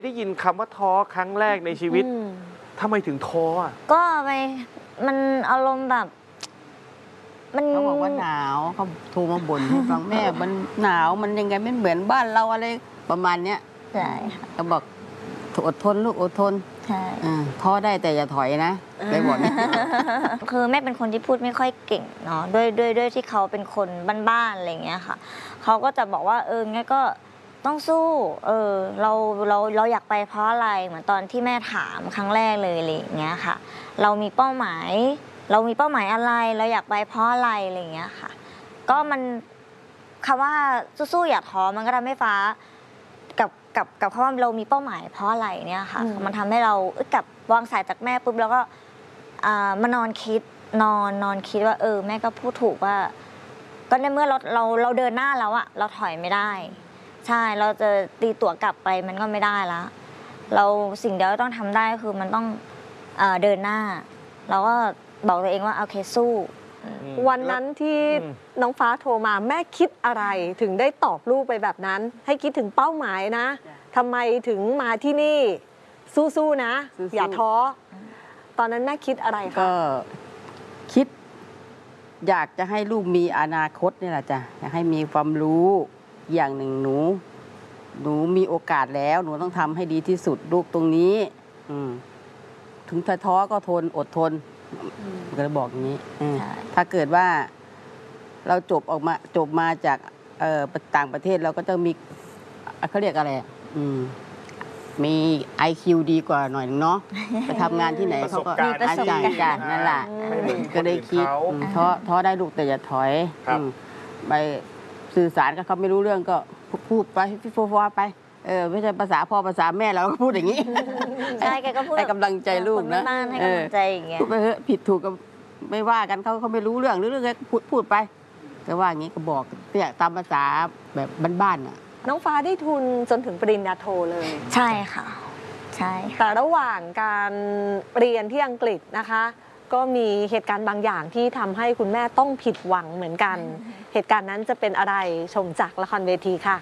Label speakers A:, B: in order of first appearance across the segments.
A: ได้ยินคำว่าท้อครั้งแรกในชีวิตทำไมถึงท้ออ่ะ
B: ก็มันอารมณ์แบบ
C: เขาบอกว่าหนาวเขาโทรมาบ่นให้ฟังแม่มันหนาวมันยังไงไม่เหมือนบ้านเราอะไรประมาณเนี้ย
B: ใช่ค่ะ
C: เขาบอกอดทนลูกอดทน
B: ใช่
C: ท้อได้แต่อย่าถอยนะไปบอกนี่
B: คือแม่เป็นคนที่พูดไม่ค่อยเก่งเนาะด้วยที่เขาเป็นคนบ้านๆอะไรอย่างเงี้ยค่ะเขาก็จะบอกว่างั้นก็ต้องสู้เราอยากไปเพราะอะไรเหมือนตอนที่แม่ถามครั้งแรกเลยอะไรอย่างเงี้ยค่ะเรามีเป้าหมายอะไรเราอยากไปเพราะอะไรอะไรอย่างเงี้ยค่ะก็มันคำว่าสู้ๆอย่าท้อมันก็ทำให้ฟ้ากับคำว่าเรามีเป้าหมายเพราะอะไรเนี่ยค่ะมันทำให้เรากับวางสายจากแม่ปุ๊บแล้วก็มานอนคิดนอนคิดว่าแม่ก็พูดถูกว่าก็ในเมื่อเราเดินหน้าแล้วอะเราถอยไม่ได้ใช่เราจะตีตั๋วกลับไปมันก็ไม่ได้แล้วเราสิ่งเดียวที่ต้องทำได้คือมันต้องเดินหน้าเราก็บอกตัวเองว่าโอเคสู้
D: วันนั้นที่น้องฟ้าโทรมาแม่คิดอะไรถึงได้ตอบลูกไปแบบนั้นให้คิดถึงเป้าหมายนะทำไมถึงมาที่นี่สู้ๆนะอย่าท้อตอนนั้นแม่คิดอะไรคะ
C: ก็คิดอยากจะให้ลูกมีอนาคตนี่แหละจ้ะอยากให้มีความรู้อย่างหนึ่งหนูมีโอกาสแล้วหนูต้องทำให้ดีที่สุดลูกตรงนี้ถึงท้อก็ทนอดทนก็เลยบอกอย่างนี้ถ้าเกิดว่าเราจบมาจากต่างประเทศเราก็จะมีเขาเรียกอะไรมี IQ ดีกว่าหน่อยนึงเนาะไปทำงานที่ไหนเขาก็อาจารย์นั่นแหละก็ได้คิดท้อได้ลูกแต่อย่าถอยไปสื่อสารกับเขาไม่รู้เรื่องก็พูดไปพี่โฟไปไม่ใช่ภาษาพ่อภาษาแม่เราก็พูดอย่างนี้
B: ใช่แกก็พูด
C: ให้กำลังใจลูกนะ
B: ให้กำลังใจอย่างเงี้ย
C: พูดไปเถอะผิดถูกก็ไม่ว่ากันเขาไม่รู้เรื่องหรือเรื่องพูดไปแต่ว่าอย่างนี้ก็บอกเนี่ยตามภาษาแบบบ้านๆน่ะ
D: น้องฟ้าได้ทุนจนถึงปริญญาโทเลย
B: ใช่ค่ะใช่
D: แต่ระหว่างการเรียนที่อังกฤษนะคะก็มีเหตุการณ์บางอย่างที่ทำให้คุณแม่ต้องผิดหวังเหมือนกันเหตุการณ์นั้นจะเป็นอะไรชมจากละครเวทีค่ะ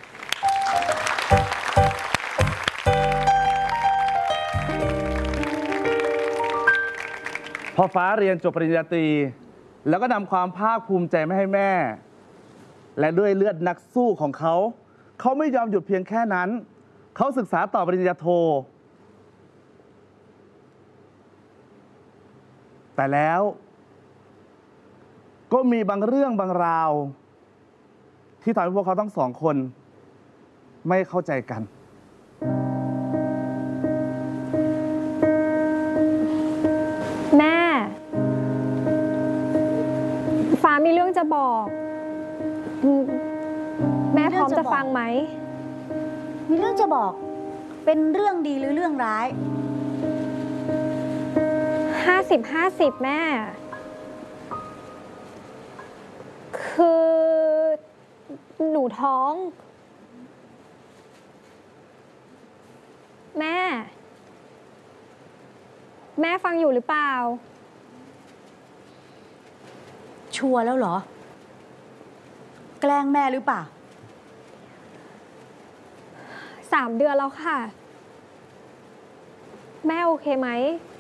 E: พอฟ้าเรียนจบปริญญาตรีแล้วก็นำความภาคภูมิใจมาให้แม่ และด้วยเลือดนักสู้ของเขาไม่ยอมหยุดเพียงแค่นั้น เขาศึกษาต่อปริญญาโท แต่แล้วก็มีบางเรื่องบางราวที่ทำให้พวกเขาทั้งสองคนไม่เข้าใจกัน
F: แม่ฟ้ามีเรื่องจะบอกแม่พร้อมจะฟังไหม
G: มีเรื่องจะบอกเป็นเรื่องดีหรือเรื่องร้าย
F: 50-50แม่คือหนูท้องแม่ฟังอยู่หรือเปล่า
G: ชัวร์แล้วเหรอแกล้งแม่หรือเปล่า
F: 3 เดือนแล้วค่ะแม่โอเคไหม